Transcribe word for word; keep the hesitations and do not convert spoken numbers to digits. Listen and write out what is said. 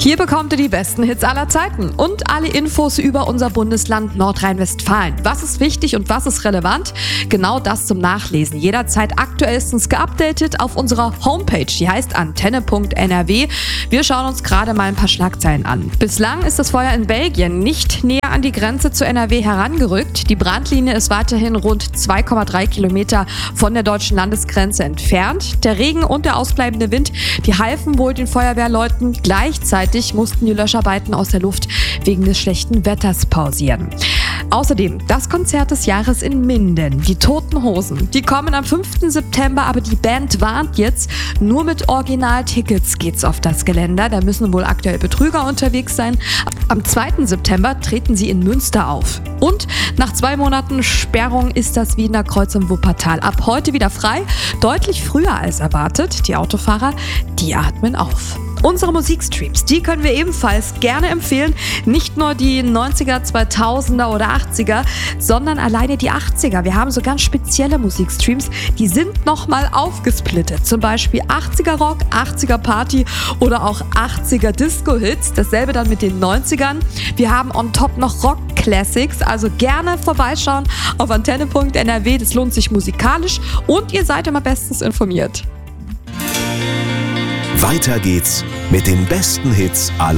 Hier bekommt ihr die besten Hits aller Zeiten und alle Infos über unser Bundesland Nordrhein-Westfalen. Was ist wichtig und was ist relevant? Genau das zum Nachlesen. Jederzeit aktuellstens geupdatet auf unserer Homepage. Die heißt antenne punkt n r w. Wir schauen uns gerade mal ein paar Schlagzeilen an. Bislang ist das Feuer in Belgien nicht näher an die Grenze zu N R W herangerückt. Die Brandlinie ist weiterhin rund zwei Komma drei Kilometer von der deutschen Landesgrenze entfernt. Der Regen und der ausbleibende Wind, die halfen wohl den Feuerwehrleuten. Gleichzeitig mussten die Löscharbeiten aus der Luft wegen des schlechten Wetters pausieren. Außerdem das Konzert des Jahres in Minden, die Toten Hosen. Die kommen am fünften September, aber die Band warnt jetzt, nur mit Originaltickets geht's auf das Geländer. Da müssen wohl aktuell Betrüger unterwegs sein. Am zweiten September treten sie in Münster auf. Und nach zwei Monaten Sperrung ist das Wiener Kreuz im Wuppertal ab heute wieder frei. Deutlich früher als erwartet. Die Autofahrer, die atmen auf. Unsere Musikstreams, die können wir ebenfalls gerne empfehlen. Nicht nur die neunziger, zweitausender oder achtziger, sondern alleine die achtziger. Wir haben so ganz spezielle Musikstreams, die sind nochmal aufgesplittet. Zum Beispiel achtziger Rock, achtziger Party oder auch achtziger Disco-Hits. Dasselbe dann mit den neunzigern. Wir haben on top noch Rock-Classics, also gerne vorbeischauen auf antenne punkt n r w. Das lohnt sich musikalisch und ihr seid immer bestens informiert. Weiter geht's mit den besten Hits aller